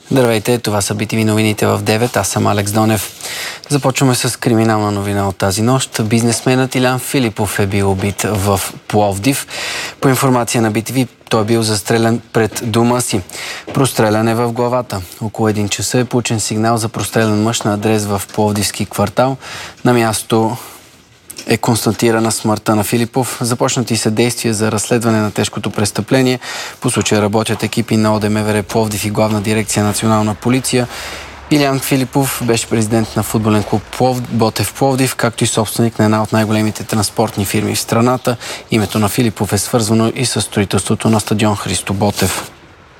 Здравейте, това са BTV новините в 9. Аз съм Алекс Донев. Започваме с криминална новина от тази нощ. Бизнесменът Илян Филипов е бил убит в Пловдив. По информация на BTV, той е бил застрелян пред дома си. Прострелян е в главата. Около 1 часа е получен сигнал за прострелян мъж на адрес в Пловдивски квартал. На място е констатирана смъртта на Филипов. Започнати са действия за разследване на тежкото престъпление. По случая работят екипи на ОДМВР Пловдив и Главна дирекция Национална полиция. Илян Филипов беше президент на футболен клуб Ботев Пловдив, както и собственик на една от най-големите транспортни фирми в страната. Името на Филипов е свързвано и с строителството на стадион Христо Ботев.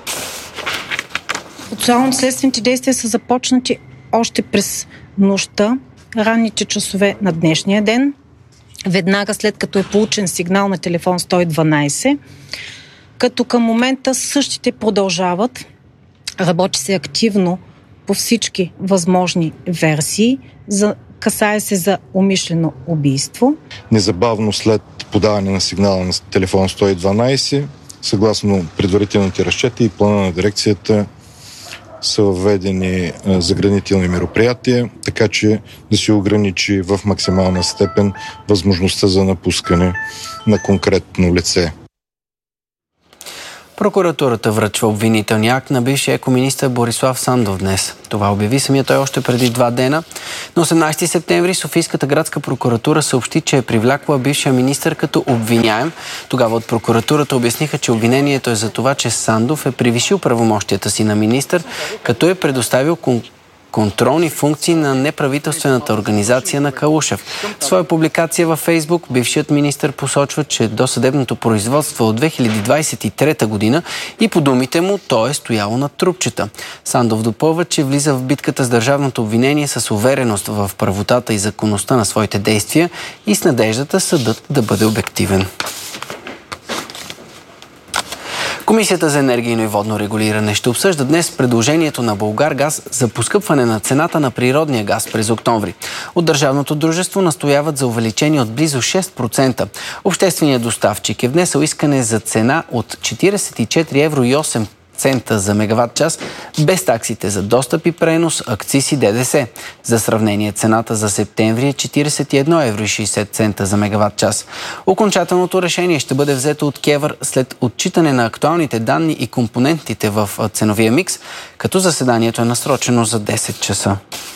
Процесуално-следствените действия са започнати още през нощта, ранните часове на днешния ден, веднага след като е получен сигнал на телефон 112, като към момента същите продължават. Работи се активно по всички възможни версии. Касае се за умишлено убийство. Незабавно след подаване на сигнала на телефон 112, съгласно предварителните разчети и плана на дирекцията, са въведени заградителни мероприятия, така че да се ограничи в максимална степен възможността за напускане на конкретно лице. Прокуратурата връчва обвинителния акт на бившия екоминистър Борислав Сандов днес. Това обяви самия той още преди 2 дена. На 18 септември Софийската градска прокуратура съобщи, че е привлякла бившия министър като обвиняем. Тогава от прокуратурата обясниха, че обвинението е за това, че Сандов е превишил правомощията си на министър, като е предоставил контролни функции на неправителствената организация на Калушев. В своя публикация във Фейсбук бившият министър посочва, че досъдебното производство от 2023 година и по думите му то е стояло на трупчета. Сандов допълва, че влиза в битката с държавното обвинение с увереност в правотата и законността на своите действия и с надеждата съдът да бъде обективен. Комисията за енергийно и водно регулиране ще обсъжда днес предложението на Булгаргаз за поскъпване на цената на природния газ през октомври. От държавното дружество настояват за увеличение от близо 6%. Общественият доставчик е внесъл искане за цена от 44 евро и 8 цента за мегаватт час, без таксите за достъп и пренос, акциз и ДДС. За сравнение, цената за септември е 41 евро и 60 цента за мегаватт час. Окончателното решение ще бъде взето от КЕВР след отчитане на актуалните данни и компонентите в ценовия микс, като заседанието е насрочено за 10 часа.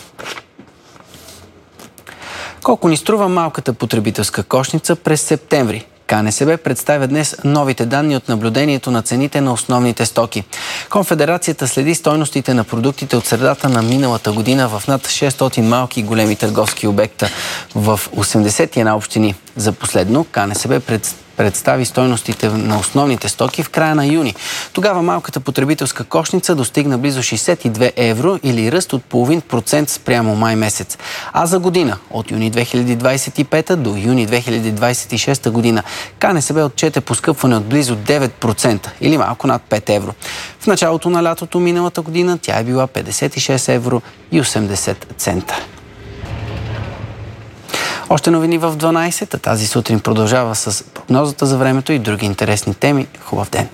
Колко ни струва малката потребителска кошница през септември? КНСБ представя днес новите данни от наблюдението на цените на основните стоки. Конфедерацията следи стойностите на продуктите от средата на миналата година в над 600 малки и големи търговски обекта в 81 общини. За последно КНСБ представи стойностите на основните стоки в края на юни. Тогава малката потребителска кошница достигна близо 62 евро или ръст от 0,5% спрямо май месец. А за година, от юни 2025 до юни 2026 година, КНСБ отчете поскъпване от близо 9% или малко над 5 евро. В началото на лятото миналата година тя е била 56 евро и 80 цента. Още новини в 12, а тази сутрин продължава с прогнозата за времето и други интересни теми. Хубав ден!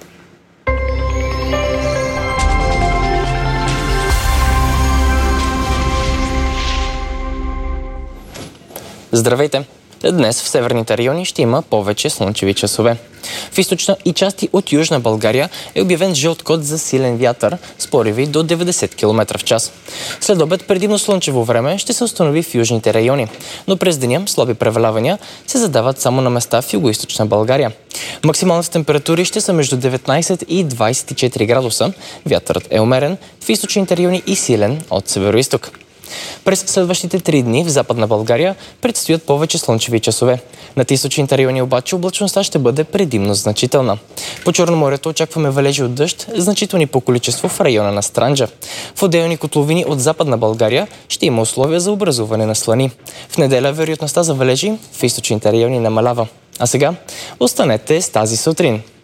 Здравейте! Днес в северните райони ще има повече слънчеви часове. В източна и части от Южна България е обявен жълт код за силен вятър с пориви до 90 км в час. След обед предимно слънчево време ще се установи в южните райони, но през деня слаби превалявания се задават само на места в югоизточна България. Максималните температури ще са между 19 и 24 градуса. Вятърът е умерен в източните райони и силен от североизток. През следващите 3 дни в Западна България предстоят повече слънчеви часове. Над източните райони обаче облачността ще бъде предимно значителна. По Черноморието очакваме валежи от дъжд, значителни по количество в района на Странджа. В отделни котловини от Западна България ще има условия за образуване на слани. В неделя вероятността за валежи в източните райони намалява. А сега останете с тази сутрин.